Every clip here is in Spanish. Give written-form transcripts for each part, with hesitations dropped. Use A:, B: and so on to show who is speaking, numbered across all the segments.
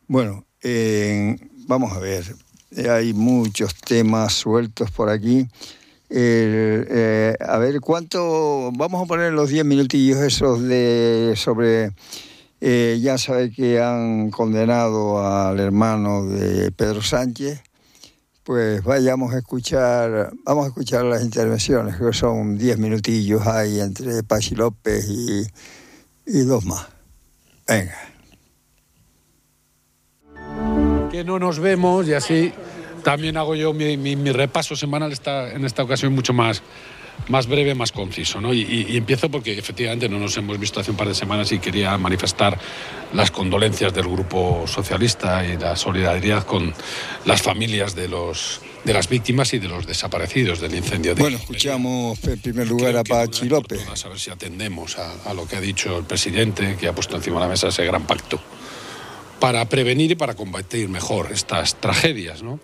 A: Bueno, vamos a ver, hay muchos temas sueltos por aquí. A ver, ¿cuánto? Vamos a poner los 10 minutillos esos sobre... ya sabe que han condenado al hermano de Pedro Sánchez. Pues vamos a escuchar las intervenciones, que son 10 minutillos ahí entre Pachi López y dos más. Venga.
B: Que no nos vemos y así también hago yo mi repaso semanal en esta ocasión mucho más breve, más conciso, ¿no? Y empiezo porque efectivamente no nos hemos visto hace un par de semanas y quería manifestar las condolencias del Grupo Socialista y la solidaridad con las familias de las víctimas y de los desaparecidos del incendio.
A: Bueno, escuchamos en primer lugar a Pachi López.
B: A ver si atendemos a lo que ha dicho el presidente, que ha puesto encima de la mesa ese gran pacto para prevenir y para combatir mejor estas tragedias, ¿no?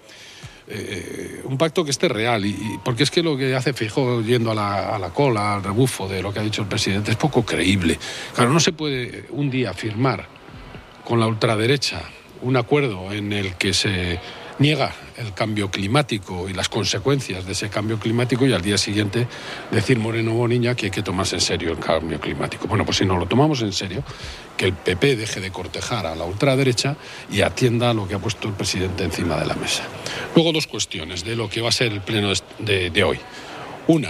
B: Un pacto que esté real, porque es que lo que hace Feijóo yendo a la cola, al rebufo de lo que ha dicho el presidente, es poco creíble. Claro, no se puede un día firmar con la ultraderecha un acuerdo en el que se niega el cambio climático y las consecuencias de ese cambio climático y al día siguiente decir Moreno Bonilla que hay que tomarse en serio el cambio climático. Bueno, pues si no lo tomamos en serio, que el PP deje de cortejar a la ultraderecha y atienda a lo que ha puesto el presidente encima de la mesa. Luego dos cuestiones de lo que va a ser el pleno de hoy. Una,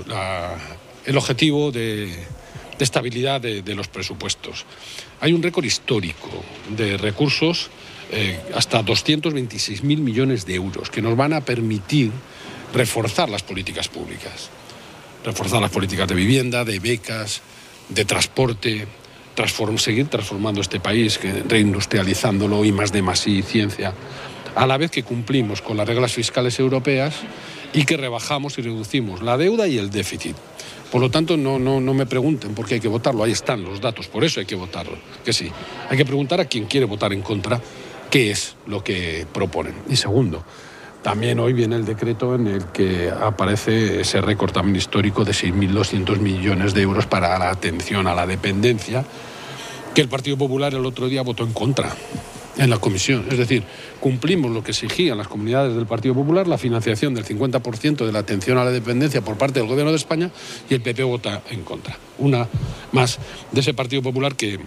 B: el objetivo de estabilidad de los presupuestos. Hay un récord histórico de recursos, hasta 226.000 millones de euros, que nos van a permitir reforzar las políticas públicas, reforzar las políticas de vivienda, de becas, de transporte, seguir transformando este país, reindustrializándolo, y más y ciencia, a la vez que cumplimos con las reglas fiscales europeas y que rebajamos y reducimos la deuda y el déficit. Por lo tanto, no me pregunten por qué hay que votarlo, ahí están los datos, por eso hay que votarlo, que sí. Hay que preguntar a quien quiere votar en contra qué es lo que proponen. Y segundo, también hoy viene el decreto en el que aparece ese récord también histórico de 6.200 millones de euros para la atención a la dependencia, que el Partido Popular el otro día votó en contra en la comisión. Es decir, cumplimos lo que exigían las comunidades del Partido Popular, la financiación del 50% de la atención a la dependencia por parte del Gobierno de España, y el PP vota en contra. Una más de ese Partido Popular que,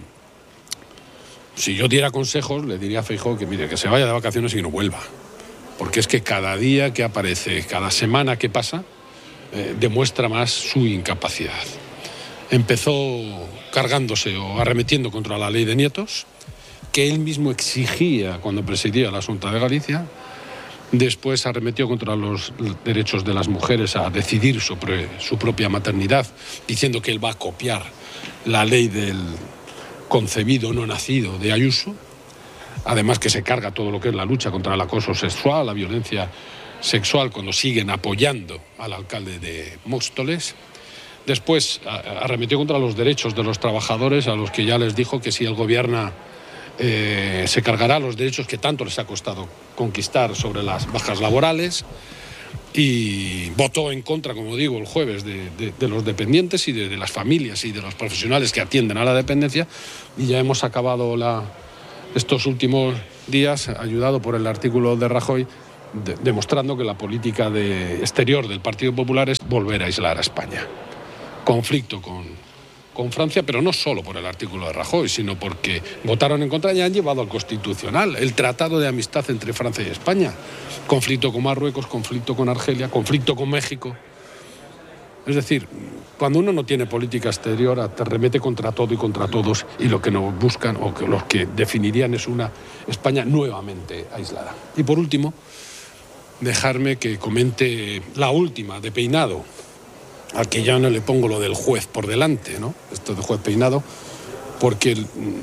B: si yo diera consejos, le diría a Feijóo que mire, que se vaya de vacaciones y que no vuelva. Porque es que cada día que aparece, cada semana que pasa, demuestra más su incapacidad. Empezó cargándose o arremetiendo contra la ley de nietos, que él mismo exigía cuando presidía la Xunta de Galicia. Después arremetió contra los derechos de las mujeres a decidir sobre su propia maternidad, diciendo que él va a copiar la ley del concebido no nacido de Ayuso. Además que se carga todo lo que es la lucha contra el acoso sexual, la violencia sexual, cuando siguen apoyando al alcalde de Móstoles. Después arremetió contra los derechos de los trabajadores, a los que ya les dijo que si él gobierna se cargará los derechos que tanto les ha costado conquistar sobre las bajas laborales, y votó en contra, como digo, el jueves de los dependientes y de las familias y de los profesionales que atienden a la dependencia. Y ya hemos acabado estos últimos días, ayudado por el artículo de Rajoy, demostrando que la política exterior del Partido Popular es volver a aislar a España. Conflicto con Francia, pero no solo por el artículo de Rajoy, sino porque votaron en contra y han llevado al Constitucional el Tratado de Amistad entre Francia y España. Conflicto con Marruecos, conflicto con Argelia, conflicto con México. Es decir, cuando uno no tiene política exterior, te remete contra todo y contra todos, y lo que nos buscan, o que los que definirían, es una España nuevamente aislada. Y por último, dejarme que comente la última de Peinado, al que ya no le pongo lo del juez por delante, ¿no? Esto de juez Peinado, porque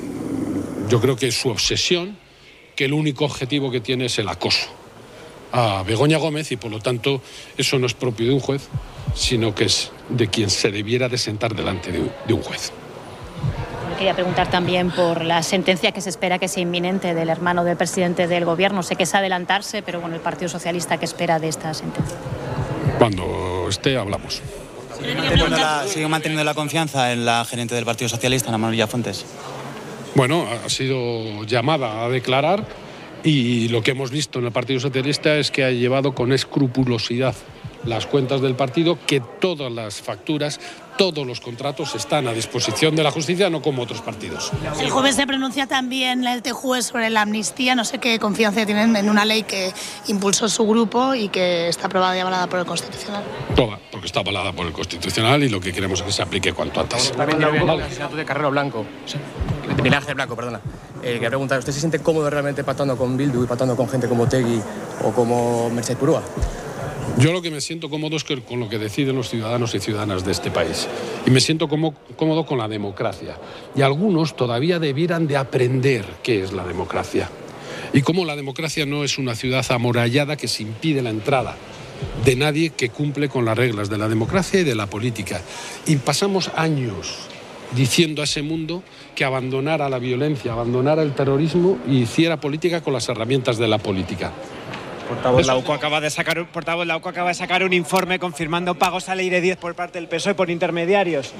B: yo creo que es su obsesión, que el único objetivo que tiene es el acoso a Begoña Gómez, y por lo tanto eso no es propio de un juez, sino que es de quien se debiera de sentar delante de un juez.
C: Quería preguntar también por la sentencia que se espera que sea inminente del hermano del presidente del gobierno. Sé que es adelantarse, pero bueno, el Partido Socialista, ¿qué espera de esta sentencia?
B: Cuando esté, hablamos.
D: ¿Sigue manteniendo la confianza en la gerente del Partido Socialista, Ana María Fuentes?
B: Bueno, ha sido llamada a declarar y lo que hemos visto en el Partido Socialista es que ha llevado con escrupulosidad las cuentas del partido, que todas las facturas, todos los contratos están a disposición de la justicia, no como otros partidos.
D: El jueves se pronuncia también el TJUE sobre la amnistía. No sé qué confianza tienen en una ley que impulsó su grupo y que está aprobada y avalada por el Constitucional.
B: Toda, porque está avalada por el Constitucional y lo que queremos es que se aplique cuanto antes.
E: También el asesinato de Carrero Blanco, de Ángel Blanco, perdona. Quería preguntar, ¿usted se siente cómodo realmente pactando con Bildu y pactando con gente como Otegi o como Mercè Purúa?
B: Yo lo que me siento cómodo es con lo que deciden los ciudadanos y ciudadanas de este país. Y me siento cómodo con la democracia. Y algunos todavía debieran de aprender qué es la democracia. Y cómo la democracia no es una ciudad amurallada que se impide la entrada de nadie que cumple con las reglas de la democracia y de la política. Y pasamos años diciendo a ese mundo que abandonara la violencia, abandonara el terrorismo y hiciera política con las herramientas de la política.
F: Portavoz, la UCO acaba de sacar un informe confirmando pagos a ley de 10 por parte del PSOE por intermediarios.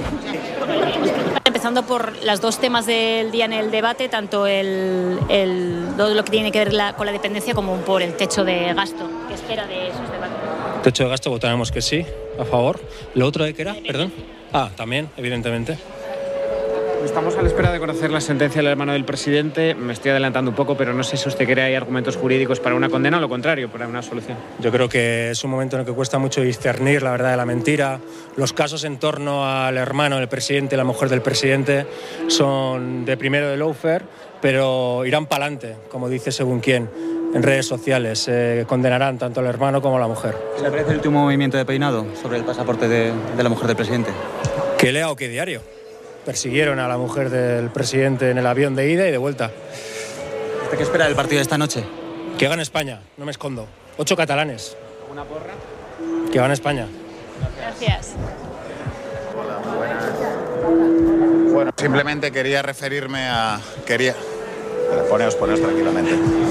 C: Empezando por los dos temas del día en el debate, tanto todo lo que tiene que ver con la dependencia como por el techo de gasto. ¿Qué espera de esos debates?
E: Techo de gasto votaremos que sí, a favor. ¿Lo otro de qué era? Perdón. También, evidentemente.
F: Estamos a la espera de conocer la sentencia del hermano del presidente. Me estoy adelantando un poco, pero no sé si usted cree que hay argumentos jurídicos para una condena o lo contrario, para una solución.
E: Yo creo que es un momento en el que cuesta mucho discernir la verdad de la mentira. Los casos en torno al hermano del presidente y la mujer del presidente son de primero de lawfare, pero irán para adelante, como dice según quién, en redes sociales. Condenarán tanto al hermano como a la mujer.
G: ¿Qué le parece el último movimiento de Peinado sobre el pasaporte de la mujer del presidente?
E: ¿Qué lea o qué diario? Persiguieron a la mujer del presidente en el avión de ida y de vuelta.
G: ¿Qué espera del partido de esta noche?
E: Que gane España, no me escondo. 8 catalanes.
F: ¿Una porra?
E: Que gane España.
C: Gracias.
H: Hola, buenas. Bueno, simplemente quería referirme a... Poneos tranquilamente.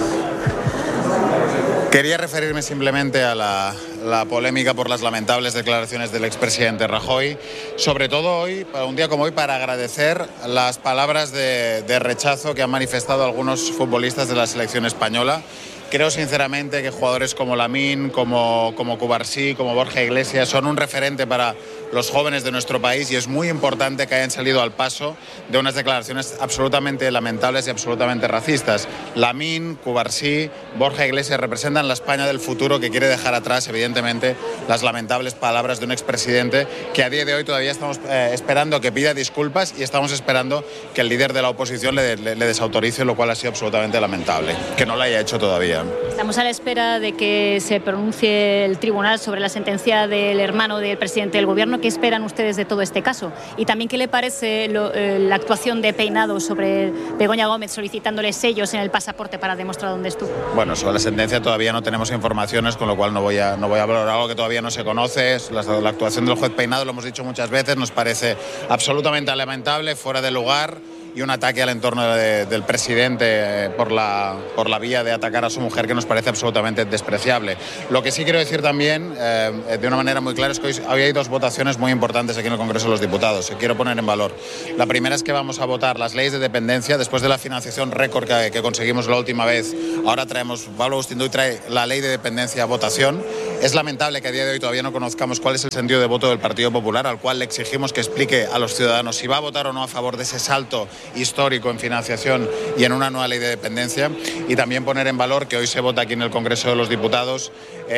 H: Quería referirme simplemente a la polémica por las lamentables declaraciones del expresidente Rajoy, sobre todo hoy, para un día como hoy, para agradecer las palabras de rechazo que han manifestado algunos futbolistas de la selección española. Creo sinceramente que jugadores como Lamine, como Cubarsí, como Borja Iglesias son un referente para los jóvenes de nuestro país y es muy importante que hayan salido al paso de unas declaraciones absolutamente lamentables y absolutamente racistas. Lamine, Cubarsí, Borja Iglesias representan la España del futuro que quiere dejar atrás, evidentemente, las lamentables palabras de un expresidente que a día de hoy todavía estamos esperando que pida disculpas y estamos esperando que el líder de la oposición le desautorice, lo cual ha sido absolutamente lamentable, que no lo haya hecho todavía.
C: Estamos a la espera de que se pronuncie el tribunal sobre la sentencia del hermano del presidente del gobierno. ¿Qué esperan ustedes de todo este caso? Y también, ¿qué le parece la actuación de Peinado sobre Begoña Gómez solicitándole sellos en el pasaporte para demostrar dónde estuvo?
H: Bueno, sobre la sentencia todavía no tenemos informaciones, con lo cual no voy a valorar algo que todavía no se conoce. La actuación del juez Peinado, lo hemos dicho muchas veces, nos parece absolutamente lamentable, fuera de lugar, y un ataque al entorno del presidente por la vía de atacar a su mujer, que nos parece absolutamente despreciable. Lo que sí quiero decir también, de una manera muy clara, es que hoy hay dos votaciones muy importantes aquí en el Congreso de los Diputados, que quiero poner en valor. La primera es que vamos a votar las leyes de dependencia, después de la financiación récord que conseguimos la última vez. Ahora Pablo Agustín Duy trae la ley de dependencia a votación. Es lamentable que a día de hoy todavía no conozcamos cuál es el sentido de voto del Partido Popular, al cual le exigimos que explique a los ciudadanos si va a votar o no a favor de ese salto histórico en financiación y en una nueva ley de dependencia. Y también poner en valor que hoy se vota aquí en el Congreso de los Diputados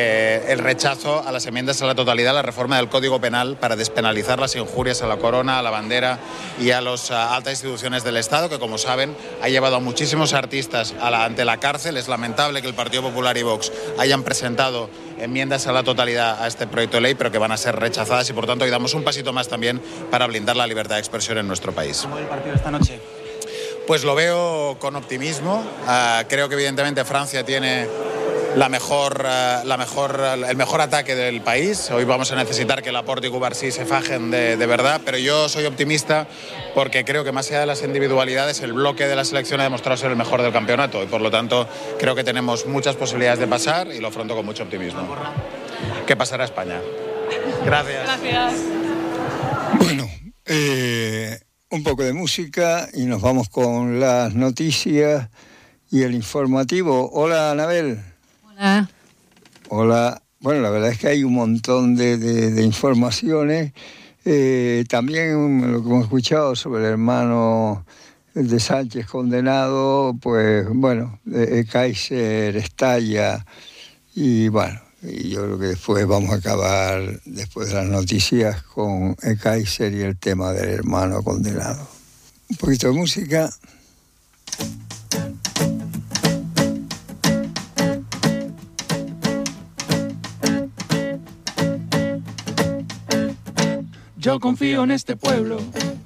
H: el rechazo a las enmiendas a la totalidad a la reforma del Código Penal para despenalizar las injurias a la corona, a la bandera y a las altas instituciones del Estado, que, como saben, ha llevado a muchísimos artistas ante la cárcel. Es lamentable que el Partido Popular y Vox hayan presentado enmiendas a la totalidad a este proyecto de ley, pero que van a ser rechazadas, y por tanto hoy damos un pasito más también para blindar la libertad de expresión en nuestro país.
G: ¿Cómo ve el partido esta noche?
H: Pues lo veo con optimismo. Creo que evidentemente Francia tiene el mejor ataque del país. Hoy vamos a necesitar que Laporte y Cubarsí se fajen de verdad, pero yo soy optimista porque creo que más allá de las individualidades, el bloque de la selección ha demostrado ser el mejor del campeonato y por lo tanto creo que tenemos muchas posibilidades de pasar y lo afronto con mucho optimismo. ¿Qué pasará a España? Gracias.
A: Bueno, Un poco de música y nos vamos con las noticias y el informativo. Hola, Anabel.
I: Hola.
A: Hola. Bueno, la verdad es que hay un montón de informaciones. También lo que hemos escuchado sobre el hermano de Sánchez condenado, pues bueno, Kaiser estalla y bueno, y yo creo que después vamos a acabar, después de las noticias, con el Kaiser y el tema del hermano condenado. Un poquito de música.
J: Yo confío en este pueblo.